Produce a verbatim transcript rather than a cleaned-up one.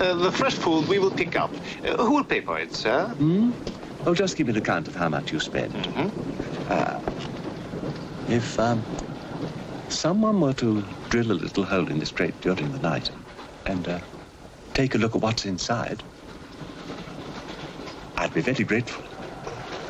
Uh, the fresh food we will pick up. Uh, who will pay for it, sir? Hmm? Oh, just give me an account of how much you spend. Mm-hmm. Uh, if um, someone were to drill a little hole in this crate during the night and uh, take a look at what's inside, I'd be very grateful.